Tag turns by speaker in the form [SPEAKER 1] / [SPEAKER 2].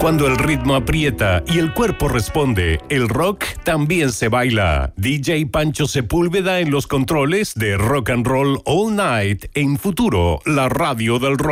[SPEAKER 1] Cuando el ritmo aprieta y el cuerpo responde, el rock también se baila. DJ Pancho Sepúlveda en los controles de Rock and Roll All Night en Futuro, la radio del rock.